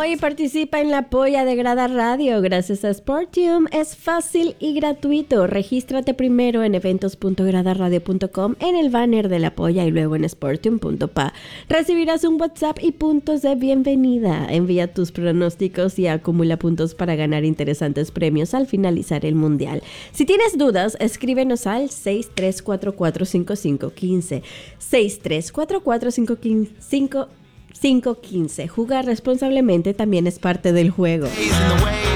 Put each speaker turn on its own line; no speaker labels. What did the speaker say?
y participa en la polla de Grada Radio gracias a Sportium. Es fácil y gratuito. Regístrate primero en eventos.gradaradio.com en el banner de la polla y luego en sportium.pa. Recibirás un WhatsApp y puntos de bienvenida. Envía tus pronósticos y acumula puntos para ganar interesantes premios al finalizar el mundial. Si tienes dudas, escríbenos al 63445515. 63445515. Jugar responsablemente también es parte del juego.